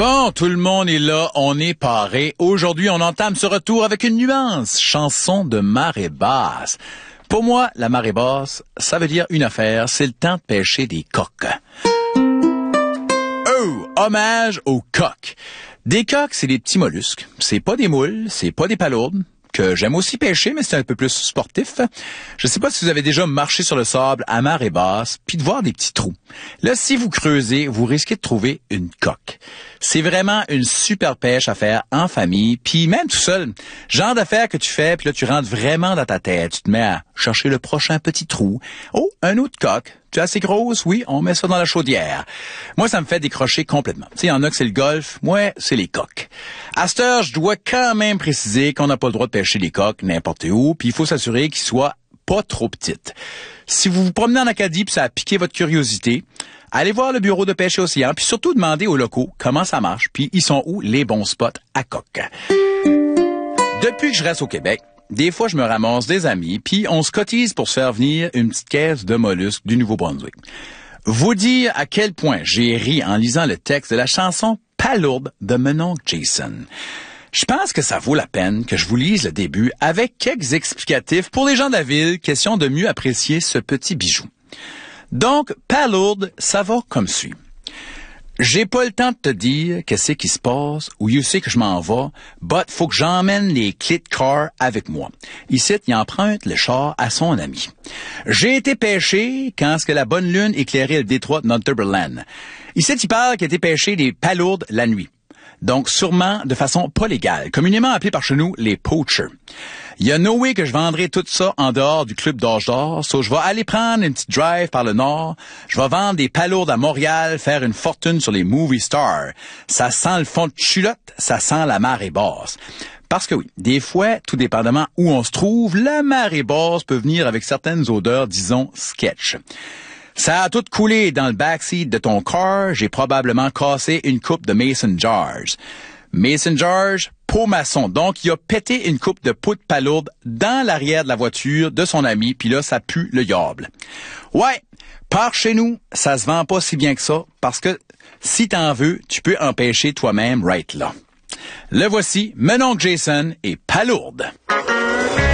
Bon, tout le monde est là, on est paré. Aujourd'hui, on entame ce retour avec une nuance, chanson de marée basse. Pour moi, la marée basse, ça veut dire une affaire, c'est le temps de pêcher des coques. Oh, hommage aux coques. Des coques, c'est des petits mollusques. C'est pas des moules, c'est pas des palourdes, que j'aime aussi pêcher, mais c'est un peu plus sportif. Je sais pas si vous avez déjà marché sur le sable à marée basse, puis de voir des petits trous. Là, si vous creusez, vous risquez de trouver une coque. C'est vraiment une super pêche à faire en famille, puis même tout seul. Genre d'affaire que tu fais, puis là, tu rentres vraiment dans ta tête. Tu te mets à chercher le prochain petit trou. Oh, un autre coque. Tu es assez grosse? Oui, on met ça dans la chaudière. Moi, ça me fait décrocher complètement. Tu sais, il y en a que c'est le golf. Moi, c'est les coques. À cette heure, je dois quand même préciser qu'on n'a pas le droit de pêcher les coques n'importe où, puis il faut s'assurer qu'ils soient pas trop petites. Si vous vous promenez en Acadie puis ça a piqué votre curiosité, allez voir le bureau de pêche et océan, puis surtout demandez aux locaux comment ça marche, puis ils sont où les bons spots à coques. Depuis que je reste au Québec, des fois, je me ramasse des amis, puis on se cotise pour se faire venir une petite caisse de mollusques du Nouveau-Brunswick. Vous dire à quel point j'ai ri en lisant le texte de la chanson Palourde de mon oncle Jason. Je pense que ça vaut la peine que je vous lise le début avec quelques explicatifs pour les gens de la ville, question de mieux apprécier ce petit bijou. Donc, Palourde, ça va comme suit. J'ai pas le temps de te dire qu'est-ce qui se passe ou you sais que je m'en vais, but faut que j'emmène les clés de car avec moi. Ici, il emprunte le char à son ami. J'ai été pêcher quand ce que la bonne lune éclairait le détroit de Northumberland. Ici, il parle qu'il a été pêcher des palourdes la nuit. Donc, sûrement de façon pas légale, communément appelée par chez nous les poachers. Il y a no way que je vendrai tout ça en dehors du club d'âge d'or, so je vais aller prendre une petite drive par le nord, je vais vendre des palourdes à Montréal, faire une fortune sur les movie stars. Ça sent le fond de culotte, ça sent la marée basse. Parce que oui, des fois, tout dépendamment où on se trouve, la marée basse peut venir avec certaines odeurs, disons, sketch. Ça a tout coulé dans le backseat de ton car. J'ai probablement cassé une coupe de Mason Jars. Mason Jars, pot maçon. Donc, il a pété une coupe de poudre palourde dans l'arrière de la voiture de son ami. Puis là, ça pue le yable. Ouais, par chez nous, ça se vend pas si bien que ça. Parce que si t'en veux, tu peux en pêcher toi-même right là. Le voici, mon oncle Jason et palourde.